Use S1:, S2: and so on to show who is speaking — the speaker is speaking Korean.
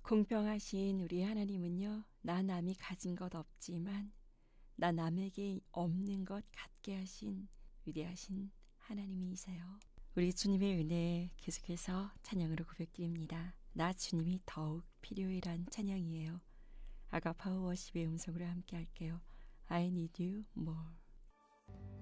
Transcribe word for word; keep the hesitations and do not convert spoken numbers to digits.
S1: 공평하신 우리 하나님은요, 나 남이 가진 것 없지만 나 남에게 없는 것 갖게 하신 위대하신 하나님이세요. 우리 주님의 은혜 계속해서 찬양으로 고백드립니다. 나 주님이 더욱 필요해란 찬양이에요. 아가파워 워십의 음성으로 함께 할게요. I need you more.